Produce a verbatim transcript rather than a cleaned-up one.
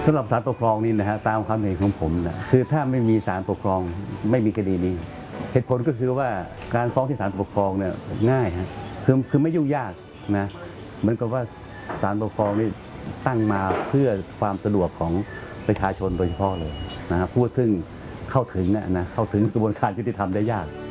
สำหรับศาลปกครองนี่นะฮะตามความเห็นของผมนะคือถ้าไม่มีศาลปกครองไม่มีคดีนี้เหตุผลก็คือว่าการฟ้องที่ศาลปกครองเนี่ยง่ายฮะคือคือไม่ยุ่งยากนะเหมือนกับว่าศาลปกครองนี่ตั้งมาเพื่อความสะดวกของประชาชนโดยเฉพาะเลยนะครับผู้ซึ่งเข้าถึงนะเข้าถึงกระบวนการยุติธรรมได้ยาก